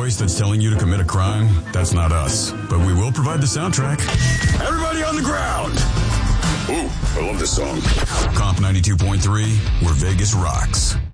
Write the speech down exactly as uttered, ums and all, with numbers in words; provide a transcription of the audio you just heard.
voice that's telling you to commit a crime, that's not us. But we will provide the soundtrack. Everybody on the ground! Ooh, I love this song. Comp ninety-two point three, where Vegas rocks.